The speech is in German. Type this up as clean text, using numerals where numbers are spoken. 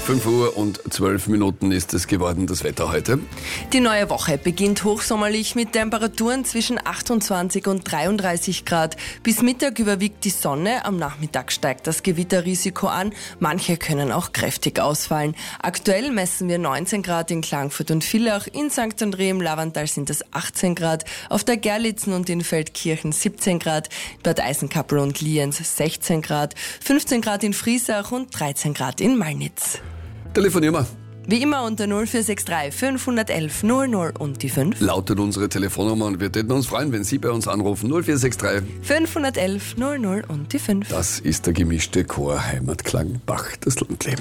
5 Uhr und 12 Minuten ist es geworden, das Wetter heute. Die neue Woche beginnt hochsommerlich mit Temperaturen zwischen 28 und 33 Grad. Bis Mittag überwiegt die Sonne, am Nachmittag steigt das Gewitterrisiko an. Manche können auch kräftig ausfallen. Aktuell messen wir 19 Grad in Klagenfurt und Villach, in St. André im Lavantal sind es 18 Grad, auf der Gerlitzen und in Feldkirchen 17 Grad, Bad Eisenkappel und Lienz 16 Grad, 15 Grad in Friesach und 13 Grad in Malnitz. Telefonieren wir. Wie immer unter 0463 511 00 und die 5. Lautet unsere Telefonnummer und wir würden uns freuen, wenn Sie bei uns anrufen. 0463 511 00 und die 5. Das ist der gemischte Chor Heimatklang Bach, das Landleben.